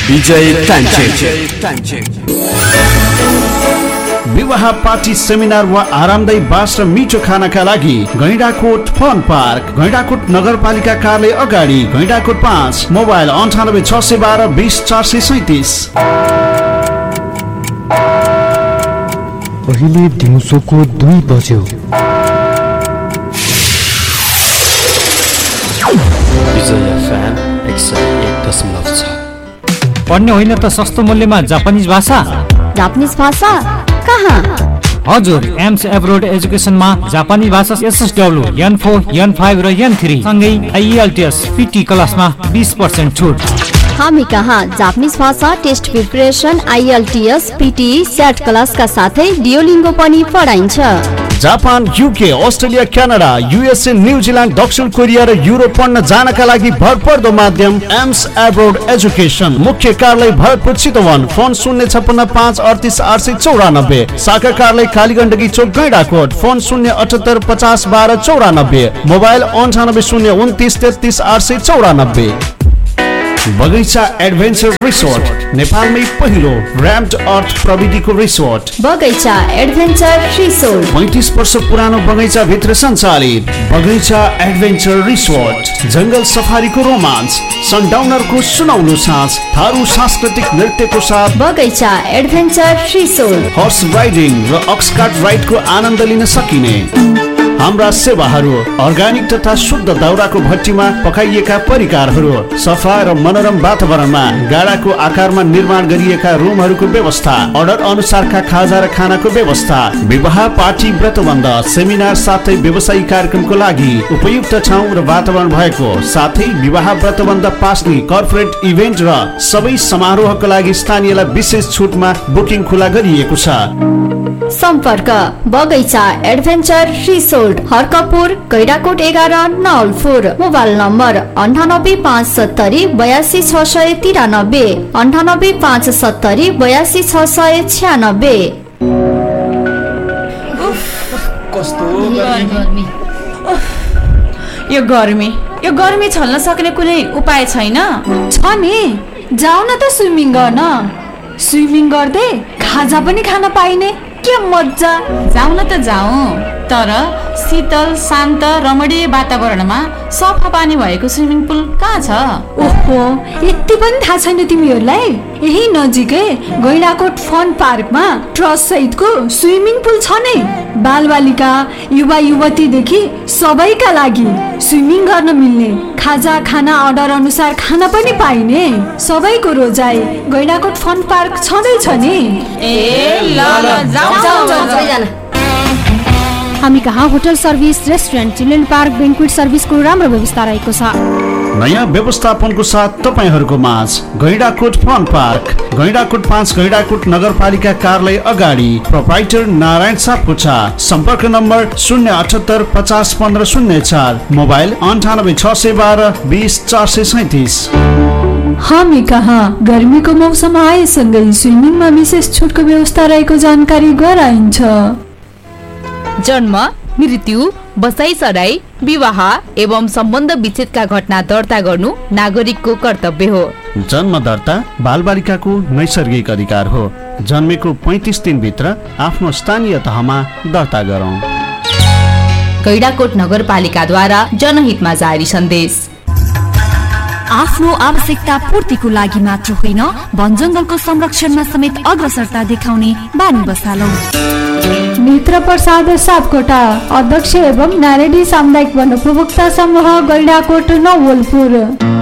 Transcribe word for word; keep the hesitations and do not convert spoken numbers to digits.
विजय तान्चेन। विवाह party seminar वा आरामदायी बास र मिठो खानाका लागि गैंडाकोट फन पार्क, गैंडाकोट नगरपालिका कार्यालय अगाडि, गैंडाकोट पाँच, मोबाइल अन्ठानब्बे छ सय बाह्र बीस चार सय सैतिस। अहिले दिउँसोको दुई बज्यो। पढ्ने होइन त सस्तो मूल्यमा जापानिज भाषा। जापानिज भाषा कहाँ? हजुर, एम्स एब्रोड एजुकेसनमा जापानी भाषा S S W, an four, an five र एन थ्री सँगै आइएलटीएस पीटी क्लासमा बीस पर्सेन्ट छुट। हामी कहाँ जापानिज भाषा टेस्ट प्रिपरेसन, आइएलटीएस, पीटी, सेट क्लासका साथै डियोलिङ्गो पनि पढाइन्छ। Japan, UK, Australia, Canada, USA, New Zealand, दक्षिण कोरिया र युरोप पढ्न जानका लागि भरपर्दो माध्यम एम्स एब्रोड एजुकेसन। मुख्य कार्यालय भरतपुर चितवन। फोन शून्य छप्पन्न पाँच अडतिस आठ सय चौरानब्बे। शाखा कार्यालय कालीगण्डकी चोक गैंडाकोट। फोन शून्य अठहत्तर पचास बाह्र चौरानब्बे। मोबाइल अन्ठानब्बे शून्य उन्तिस तेत्तिस आठ सय चौरानब्बे। बगैंचा एडभेन्चर रिसोर्ट, नेपालमै पहिलो र्याम्ड अर्थ प्रविधिको रिसोर्ट। बगैंचा एडभेन्चर रिसोर्ट पैंतीस वर्ष पुरानो बगैंचा भित्र सञ्चालित बगैंचा एडभेन्चर रिसोर्ट। जंगल सफारीको रोमाञ्च, सनडाउनरको सुनौलो साँझ, थारू सांस्कृतिक नृत्यको साथ बगैंचा एडभेन्चर रिसोर्ट। हर्स राइडिङ र अक्सकार्ट राइडको आनन्द लिन सकिने हाम्रा सेवाहरू। अर्ग्यानिक तथा शुद्ध दाउराको भट्टीमा पकाइएका परिकारहरू, सफा र मनोरम वातावरणमा गाडाको आकारमा निर्माण गरिएका रुमहरूको व्यवस्था, अर्डर अनुसारका खाजा र खानाको व्यवस्था, विवाह पार्टी व्रतबन्ध सेमिनार साथै व्यवसायिक कार्यक्रमको लागि उपयुक्त ठाउँ र वातावरण भएको साथै विवाह व्रतबन्ध पास्ने कर्पोरेट इभेन्ट र सबै समारोहका लागि स्थानीयलाई विशेष छुटमा बुकिङ खुला गरिएको छ। सम्पर्क बगैंचा एडभेन्चर रिसोर्ट, हर्कपुर, गैंडाकोट एघार, नवलपुर। मोबाइल नम्बर अन्ठानब्बे पाँच सत्तरी बयासी छ सय तिरानब्बे, अन्ठानब्बे पाँच सत्तरी बयासी छ सय छ्यानब्बे। यो गर्मी यो गर्मी छल्न सक्ने कुनै उपाय छैन? छ नि, जाऊ न त स्विमिङ गर्न। स्विमिङ गर्दै खाजा पनि खान पाइने, के मजा। जाऊ न त जाऊ, तर शीतल शान्त रमणीय वातावरणमा सफा पानी भएको स्विमिङ पुल कहाँ छ? ओहो, यति पनि थाहा छैन तिमीहरूलाई? यही नजिकै गैंडाकोट फन पार्कमा ट्रस्ट सहितको स्विमिङ पुल छ नै। बालबालिका, युवा युवतीदेखि सबैका लागि स्विमिङ गर्न मिल्ने, खाजा खाना अर्डर अनुसार खाना पनि पाइने, सबैको रोजाइ गैंडाकोट फन पार्क छँदैछ नि। ए ल ल जाऊ जाऊ। हामी कहाँ hotel service, restaurant, children park, बेन्क्वेट सर्भिसको राम्रो व्यवस्था रहेको छ। नयाँ व्यवस्थापनको साथ तपाईहरूको माझ गैंडाकोट फन पार्क, गैंडाकोट पाँच, गैंडाकोट नगरपालिका कार्यालय अगाडि, प्रोप्राइटर नारायण सापकोटा। सम्पर्क नम्बर शून्य अठहत्तर पचास पन्ध्र शून्य चार, मोबाइल अन्ठानब्बे छ सय बाह्र बीस चार सय सैतिस। हामी कहाँ गर्मीको मौसम आएसँगै स्विमिङमा विशेष छुटको व्यवस्था रहेको जानकारी गराइन्छ। जन्म, मृत्यु, बसाई सराई, विवाह एवं सम्बन्ध विच्छेदका घटना दर्ता गर्नु नागरिकको कर्तव्य हो। जन्म दर्ता बालबालिकाको नैसर्गिक अधिकार हो। जन्मेको पैंतीस दिनभित्र आफ्नो स्थानीय तहमा दर्ता गरौँ। गैंडाकोट नगरपालिकाद्वारा जनहितमा जारी सन्देश। आफ्नो आवश्यकता पूर्तिको लागि मात्र होइन, वन जंगलको संरक्षणमा समेत अग्रसरता देखाउने बानी बसालौ। मित्र प्रसाद सापकोटा, अध्यक्ष एवं नारायणी सामुदायिक वन उपभोक्ता समूह गैंडाकोट नवलपुर।